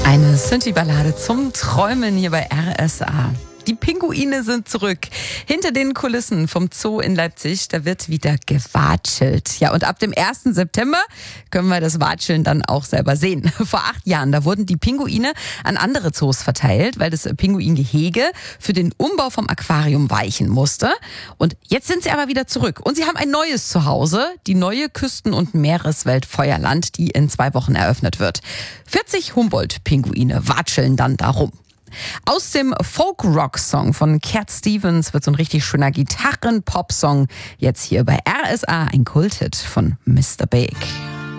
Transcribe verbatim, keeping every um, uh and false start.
Eine Synthie-Ballade zum Träumen hier bei R S A. Die Pinguine sind zurück. Hinter den Kulissen vom Zoo in Leipzig, da wird wieder gewatschelt. Ja, und ab dem ersten September können wir das Watscheln dann auch selber sehen. Vor acht Jahren, da wurden die Pinguine an andere Zoos verteilt, weil das Pinguingehege für den Umbau vom Aquarium weichen musste. Und jetzt sind sie aber wieder zurück. Und sie haben ein neues Zuhause, die neue Küsten- und Meereswelt Feuerland, die in zwei Wochen eröffnet wird. vierzig Humboldt-Pinguine watscheln dann darum. Aus dem Folk-Rock-Song von Cat Stevens wird so ein richtig schöner Gitarren-Pop-Song. Jetzt hier bei R S A, ein Kulthit von Mister Big.